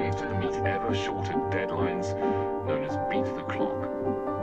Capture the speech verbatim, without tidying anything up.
to meet ever shorter deadlines known as beat the clock.